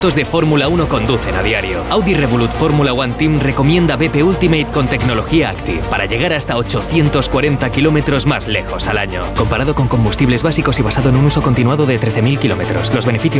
de Fórmula 1 conducen a diario. Audi Revolut Fórmula One Team recomienda BP Ultimate con tecnología Active para llegar hasta 840 kilómetros más lejos al año. Comparado con combustibles básicos y basado en un uso continuado de 13.000 kilómetros, los beneficios